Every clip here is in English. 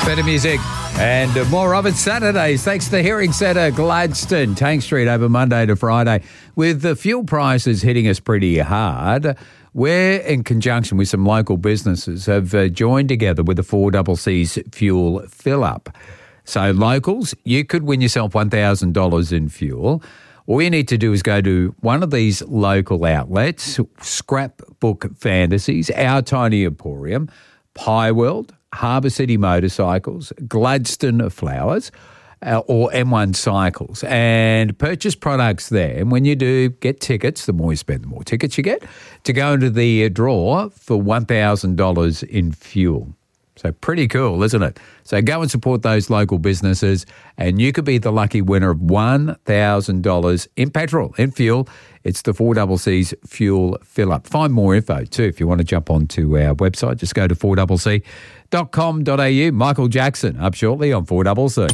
Better music and more of it Saturdays. Thanks to the Hearing Centre, Gladstone, Tank Street, over Monday to Friday. With the fuel prices hitting us pretty hard, we're in conjunction with some local businesses have joined together with the 4CC's fuel fill-up. So locals, you could win yourself $1,000 in fuel. All you need to do is go to one of these local outlets, Scrapbook Fantasies, Our Tiny Emporium, Pie World, Harbour City Motorcycles, Gladstone Flowers, or M1 Cycles, and purchase products there. And when you do, get tickets. The more you spend, the more tickets you get to go into the draw for $1,000 in fuel. So pretty cool, isn't it? So go and support those local businesses and you could be the lucky winner of $1,000 in petrol, in fuel. It's the 4CC's fuel fill-up. Find more info too if you want to jump onto our website. Just go to 4cc.com.au. Michael Jackson up shortly on 4CC.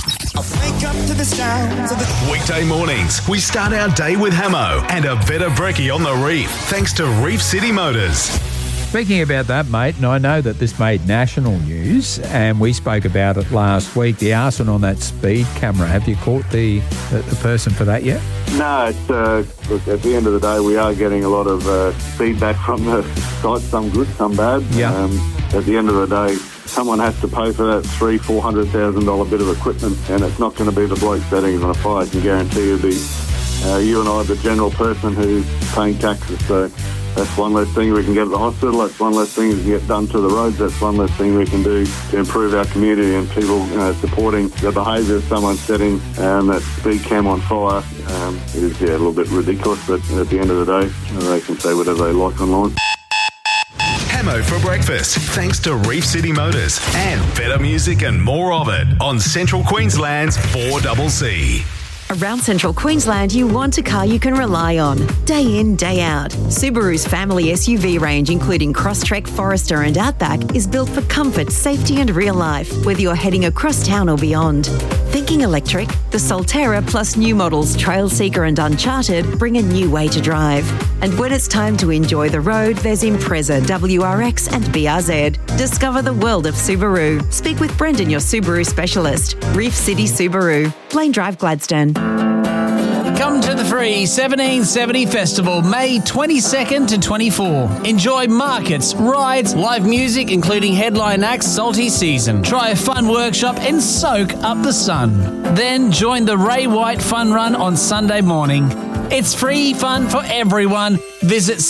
Weekday mornings, we start our day with Hamo and a better brekkie on the reef, thanks to Reef City Motors. Speaking about that, mate, and I know that this made national news, and we spoke about it last week, the arson on that speed camera. Have you caught the person for that yet? No, it's, look, at the end of the day, we are getting a lot of feedback from the site, some good, some bad. Yeah. At the end of the day, someone has to pay for that $300,000-$400,000 bit of equipment, and it's not going to be the bloke setting it on a fire. I can guarantee you it'll be you and I, the general person who's paying taxes. So that's one less thing we can get at the hospital. That's one less thing we can get done to the roads. That's one less thing we can do to improve our community and people supporting the behaviour of someone setting that speed cam on fire is a little bit ridiculous. But at the end of the day, they can say whatever they like online. Hamo for breakfast, thanks to Reef City Motors and better music and more of it on Central Queensland's 4CC. Around Central Queensland, you want a car you can rely on, day in, day out. Subaru's family SUV range, including Crosstrek, Forester and Outback, is built for comfort, safety and real life, whether you're heading across town or beyond. Thinking electric? The Solterra plus new models Trailseeker and Uncharted bring a new way to drive. And when it's time to enjoy the road, there's Impreza, WRX and BRZ. Discover the world of Subaru. Speak with Brendan, your Subaru specialist. Reef City Subaru, Plain Drive, Gladstone. Come to the free 1770 Festival, May 22nd to 24. Enjoy markets, rides, live music, including headline acts, Salty Season. Try a fun workshop and soak up the sun. Then join the Ray White Fun Run on Sunday morning. It's free fun for everyone. Visit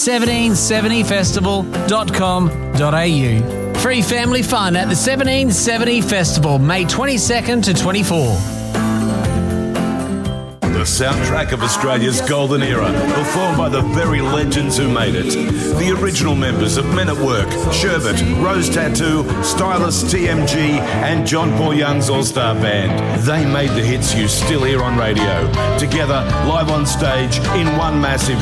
1770festival.com.au. Free family fun at the 1770 Festival, May 22nd to 24. The soundtrack of Australia's golden era, performed by the very legends who made it. The original members of Men at Work, Sherbet, Rose Tattoo, Stylist TMG, and John Paul Young's All-Star Band. They made the hits you still hear on radio. Together, live on stage, in one massive